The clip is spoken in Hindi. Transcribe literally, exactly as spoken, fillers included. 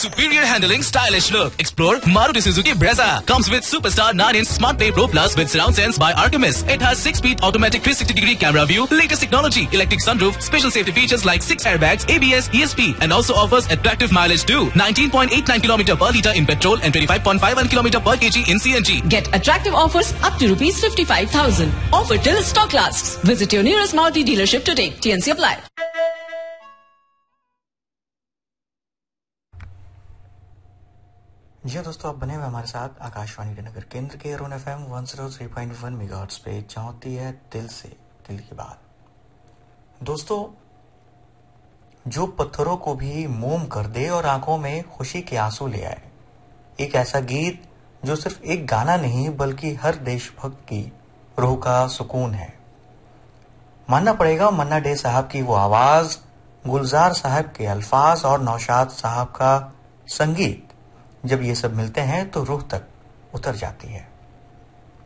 superior handling, stylish look. Explore Maruti Suzuki Brezza. Comes with Superstar nine inch Smart Play Pro Plus with surround sense by Artemis. It has six speed automatic three sixty degree camera view, latest technology, electric sunroof, special safety features like six airbags, A B S, E S P, and also offers attractive mileage too. nineteen point eight nine kilometers per litre in petrol and twenty-five point five one kilometers per kg in C N G. Get attractive offers up to rupees fifty-five thousand. Offer till stock lasts. Visit your nearest Maruti dealership today. T N C apply. जी हाँ दोस्तों, आप बने हुए हमारे साथ आकाशवाणी नगर केंद्र के रोन F M one zero three point one megahertz पे चाहती है दिल से दिल की बात। दोस्तों, जो पत्थरों को भी मोम कर दे और आंखों में खुशी के आंसू ले आए, एक ऐसा गीत जो सिर्फ एक गाना नहीं बल्कि हर देशभक्त की रूह का सुकून है। मानना पड़ेगा मन्ना डे साहब की वो आवाज, गुलजार साहब के अल्फाज और नौशाद साहब का संगीत, जब ये सब मिलते हैं तो रूह तक उतर जाती है।